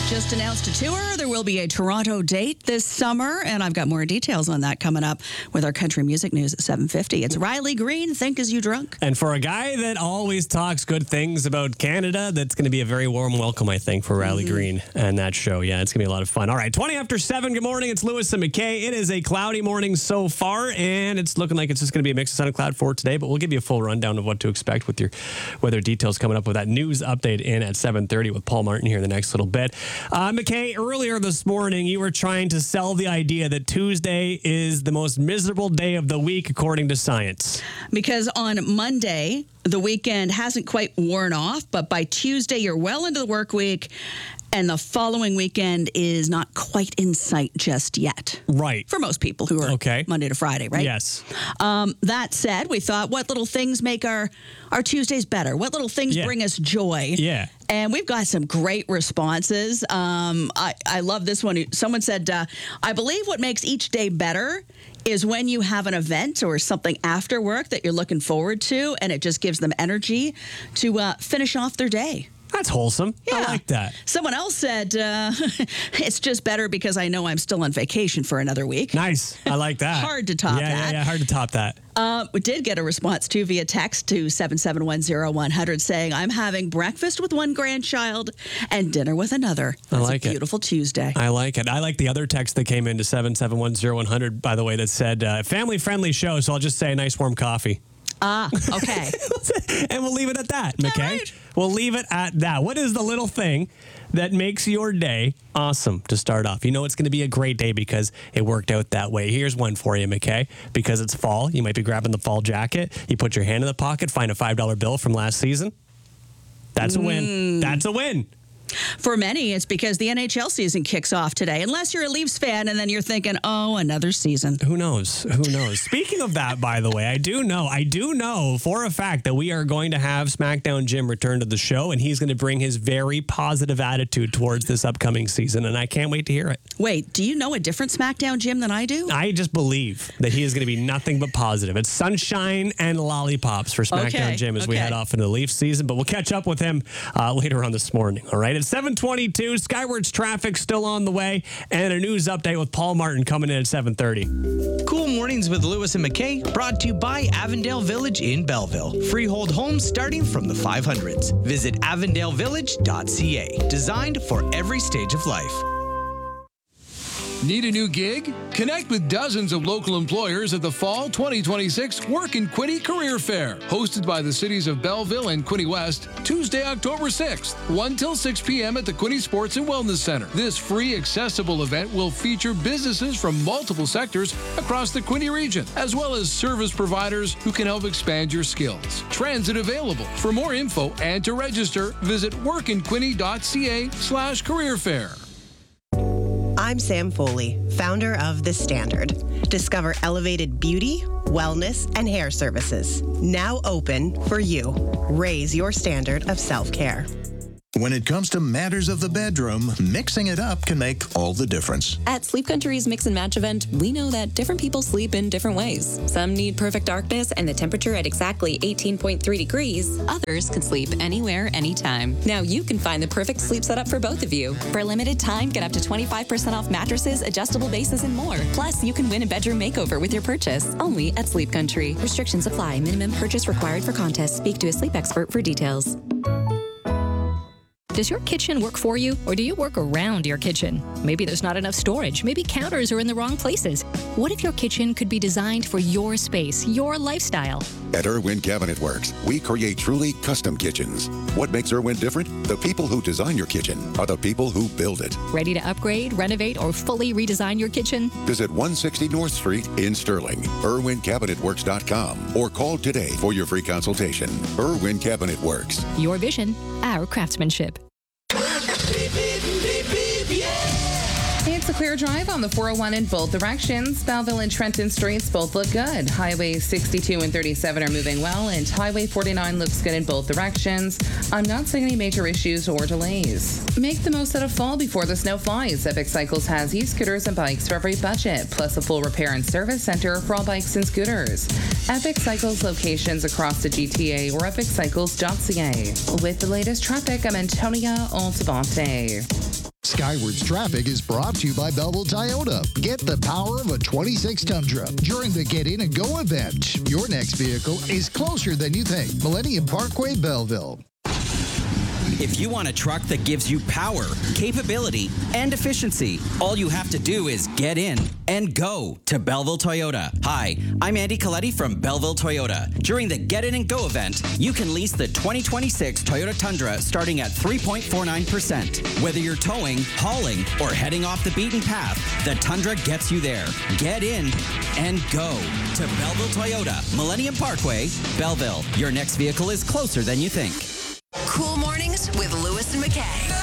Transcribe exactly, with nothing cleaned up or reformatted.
just announced a tour. There will be a Toronto date this summer, and I've got more details on that coming up with our country music news at seven fifty. It's Riley Green, Think As You Drunk. And for a guy that always talks good things about Canada, that's going to be a very warm welcome, I think, for Riley mm-hmm. Green and that show. Yeah, it's going to be a lot of fun. All right, twenty after seven, good morning. It's Lewis and McKay. It is a cloudy morning so far, and it's looking like it's just going to be a mix of sun and cloud for today, but we'll give you a full rundown of what to expect with your weather details coming up with that news update in at seven thirty with Paul Martin here in the next little bit. Uh, McKay, earlier this morning, you were trying to sell the idea that Tuesday is the most miserable day of the week, according to science. Because on Monday, the weekend hasn't quite worn off, but by Tuesday, you're well into the work week, and the following weekend is not quite in sight just yet. Right. For most people who are okay. Monday to Friday, right? Yes. Um, that said, we thought, what little things make our, our Tuesdays better? What little things yeah. bring us joy? Yeah. And we've got some great responses. Um, I, I love this one. Someone said, uh, I believe what makes each day better is when you have an event or something after work that you're looking forward to, and it just gives them energy to uh, finish off their day. That's wholesome. Yeah. I like that. Someone else said, uh, it's just better because I know I'm still on vacation for another week. Nice. I like that. Hard to top yeah, that. Yeah, yeah, hard to top that. Uh, we did get a response, too, via text to seven seven one zero one hundred saying, I'm having breakfast with one grandchild and dinner with another. That's I like a beautiful it. Tuesday. I like it. I like the other text that came into seven seven one zero one hundred, by the way, that said, uh, family-friendly show, so I'll just say a nice warm coffee. Ah, okay. And we'll leave it at that, McKay. Right. We'll leave it at that. What is the little thing that makes your day awesome to start off? You know it's going to be a great day because it worked out that way. Here's one for you, McKay. Because it's fall, you might be grabbing the fall jacket. You put your hand in the pocket, find a five dollar bill from last season. That's a win. Mm. That's a win. For many, it's because the N H L season kicks off today. Unless you're a Leafs fan and then you're thinking, oh, another season. Who knows? Who knows? Speaking of that, by the way, I do know, I do know for a fact that we are going to have SmackDown Jim return to the show, and he's going to bring his very positive attitude towards this upcoming season, and I can't wait to hear it. Wait, do you know a different SmackDown Jim than I do? I just believe that he is going to be nothing but positive. It's sunshine and lollipops for SmackDown okay, Jim as okay. we head off into the Leafs season, but we'll catch up with him uh, later on this morning, all right? It's seven twenty-two. Skywards traffic still on the way, and a news update with Paul Martin coming in at seven thirty. Cool Mornings with Lewis and McKay, brought to you by Avondale Village in Belleville. Freehold homes starting from the five hundreds. Visit avondale village dot c a. Designed for every stage of life. Need a new gig? Connect with dozens of local employers at the Fall twenty twenty-six Work in Quinte Career Fair, hosted by the cities of Belleville and Quinte West, Tuesday, October sixth, one till six p.m. at the Quinte Sports and Wellness Center. This free, accessible event will feature businesses from multiple sectors across the Quinte region, as well as service providers who can help expand your skills. Transit available. For more info and to register, visit workinquinte dot c a slash career fair. I'm Sam Foley, founder of The Standard. Discover elevated beauty, wellness, and hair services. Now open for you. Raise your standard of self-care. When it comes to matters of the bedroom, mixing it up can make all the difference. At Sleep Country's Mix and Match event, we know that different people sleep in different ways. Some need perfect darkness and the temperature at exactly eighteen point three degrees. Others can sleep anywhere, anytime. Now you can find the perfect sleep setup for both of you. For a limited time, get up to twenty-five percent off mattresses, adjustable bases, and more. Plus, you can win a bedroom makeover with your purchase. Only at Sleep Country. Restrictions apply. Minimum purchase required for contest. Speak to a sleep expert for details. Does your kitchen work for you, or do you work around your kitchen? Maybe there's not enough storage. Maybe counters are in the wrong places. What if your kitchen could be designed for your space, your lifestyle? At Irwin Cabinet Works, we create truly custom kitchens. What makes Irwin different? The people who design your kitchen are the people who build it. Ready to upgrade, renovate, or fully redesign your kitchen? Visit one sixty North Street in Sterling, irwin cabinet works dot com, or call today for your free consultation. Irwin Cabinet Works. Your vision, our craftsmanship. It's a clear drive on the four oh one in both directions. Belleville and Trenton Streets both look good. Highway sixty-two and thirty-seven are moving well, and Highway forty-nine looks good in both directions. I'm not seeing any major issues or delays. Make the most out of fall before the snow flies. Epic Cycles has e-scooters and bikes for every budget, plus a full repair and service center for all bikes and scooters. Epic Cycles locations across the G T A or epic cycles dot c a. With the latest traffic, I'm Antonia Altabante. Skywards Traffic is brought to you by Belleville Toyota. Get the power of a twenty-six Tundra during the Get In and Go event. Your next vehicle is closer than you think. Millennium Parkway, Belleville. If you want a truck that gives you power, capability, and efficiency, all you have to do is get in and go to Belleville Toyota. Hi, I'm Andy Coletti from Belleville Toyota. During the Get In and Go event, you can lease the twenty twenty-six Toyota Tundra starting at three point four nine percent. Whether you're towing, hauling, or heading off the beaten path, the Tundra gets you there. Get in and go to Belleville Toyota, Millennium Parkway, Belleville. Your next vehicle is closer than you think. Cool Mornings with Lewis and McKay.